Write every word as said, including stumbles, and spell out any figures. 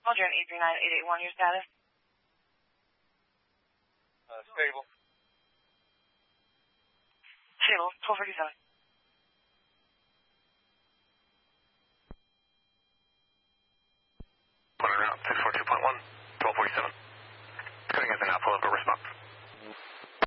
Roger, eight three nine eight eight one, your status? Uh, stable. Stable, twelve thirty-seven. One en route, six four two point one, twelve forty-seven.